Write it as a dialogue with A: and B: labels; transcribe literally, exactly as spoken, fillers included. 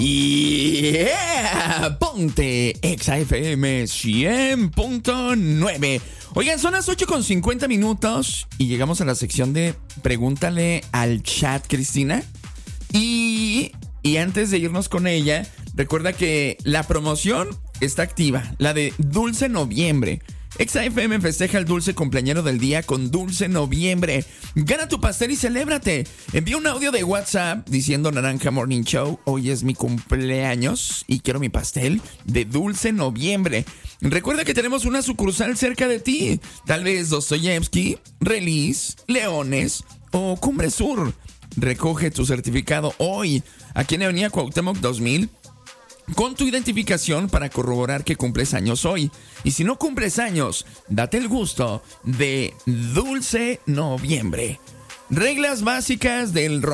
A: Yeah, ponte Exa F M cien punto nueve. Oigan, son las ocho con cincuenta minutos y llegamos a la sección de Pregúntale al Chat, Cristina. Y, y antes de irnos con ella, recuerda que la promoción está activa, la de Dulce Noviembre. Exa F M festeja el dulce cumpleañero del día con Dulce Noviembre. Gana tu pastel y celébrate. Envía un audio de WhatsApp diciendo Naranja Morning Show, hoy es mi cumpleaños y quiero mi pastel de Dulce Noviembre. Recuerda que tenemos una sucursal cerca de ti. Tal vez Dostoyevsky, Relis, Leones o Cumbre Sur. Recoge tu certificado hoy aquí en Avenida Cuauhtémoc dos mil con tu identificación para corroborar que cumples años hoy. Y si no cumples años, date el gusto de Dulce Noviembre. Reglas básicas del